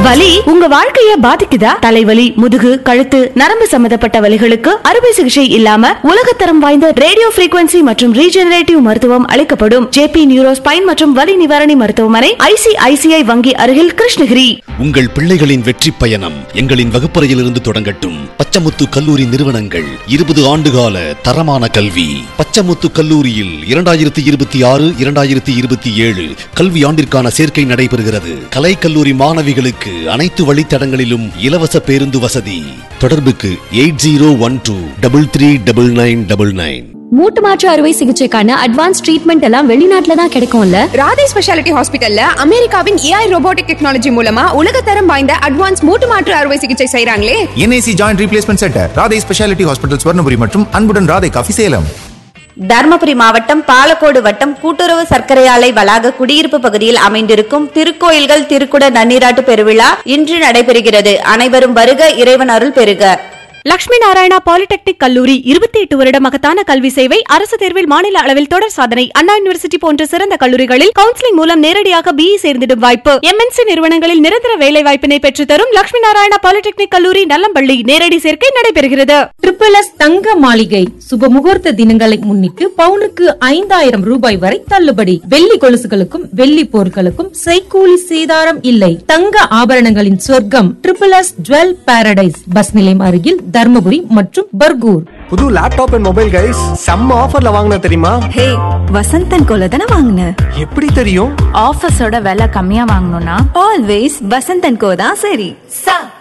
வலி உங்க வாழ்க்கைய பாதிக்குதா? தலைவலி, முதுகு, கழுத்து, நரம்பு சம்பந்தப்பட்ட வலிகளுக்கு அறுவை சிகிச்சை இல்லாம உலகத்தரம் வாய்ந்த ரேடியோ frequency மற்றும் ரீஜெனரேட்டிவ் மருத்துவம் அளிக்கப்படும். ஜேபி நியூரோ ஸ்பைன் மற்றும் வலி நிவாரணி மருத்துவமனை, ICICI வங்கி அருகில், கிருஷ்ணகிரி. உங்கள் பிள்ளைகளின் வெற்றி பயணம் எங்களின் வகுப்பறையிலிருந்து தொடங்கட்டும். பச்சமுத்து கல்லூரி நிறுவனங்கள் 20 ஆண்டுகால தரமான கல்வி. பச்சமுத்து கல்லூரியில் 2026-2027 கல்வி ஆண்டிற்கான சேர்க்கை நடைபெறுகிறது. கலை கல்லூரி மாணவிகளுக்கு அனைத்து வழித்தடங்களிலும் இலவச பேருந்து வசதி. தொடர்புக்கு 8012339999. மூட்டு மாற்று அறுவை சிகிச்சைக்கான அட்வான்ஸ் ட்ரீட்மெண்ட் எல்லாம் வெளிநாட்டுல தான் கிடைக்கும்ல. ராதே ஸ்பெஷாலிட்டி ஹாஸ்பிட்டல்ல அமெரிக்காவின் AI ரோபோட்டிக் டெக்னாலஜி மூலமா உலகத்தரம் வாய்ந்த அட்வான்ஸ் மூட்டு மாற்று அறுவை சிகிச்சை செய்றாங்களே. NAC joint replacement centre, Radhe speciality hospital, Swarnapuri மற்றும் அன்புடன் ராதே காஃபி, சேலம். தர்மபுரி மாவட்டம் பாலக்கோடு வட்டம் கூட்டுறவு சர்க்கரை ஆலை வளாக குடியிருப்பு பகுதியில் அமைந்திருக்கும் திருக்கோயில்கள் திருக்குட நன்னீராட்டு பெருவிழா இன்று நடைபெறுகிறது. அனைவரும் வருக, இறைவன் அருள் பெறுக. லட்சுமி நாராயணா பாலிடெக்னிக் கல்லூரி 28 வருட மகத்தான கல்வி சேவை. அரசு தேர்வில் மாநில அளவில் தொடர் சாதனை. அண்ணா யூனிவர்சிட்டி போன்ற சிறந்த கல்லூரிகளில் கவுன்சிலிங் மூலம் நேரடியாக BE சேர்ந்திடும் வாய்ப்பு. MNC நிறுவனங்களில் நிரந்தர வேலை வாய்ப்பினை பெற்றுத்தரும் லட்சுமி நாராயணா பாலிடெக்னிக் கல்லூரி, நல்லம்பள்ளி. நேரடி சேர்க்கை நடைபெறுகிறது. SSS தங்க மாளிகை சுப முகூர்த்த தினங்களை முன்னிட்டு பவுனுக்கு 5000 ரூபாய் வரை தள்ளுபடி. வெள்ளி கொலுசுகளுக்கும் வெள்ளி பொருட்களுக்கும் செய்கூலி சேதாரம் இல்லை. தங்க ஆபரணங்களின் சொர்க்கம் SSS ஜுவல் பாரடைஸ், பஸ் நிலையம் அருகில், தர்மபுரி மற்றும் பர்கூர். புது லேப்டாப் அண்ட் மொபைல் கைஸ் செம்ம ஆஃபர்ல வாங்குன தெரியுமா? ஹே, வசந்தன் கோல தான வாங்குன. எப்படி தெரியும்? ஆஃபர்ஸோட விலை கம்மியா வாங்கணும்னா ஆல்வேஸ் வசந்தன் கோ தான் சரி.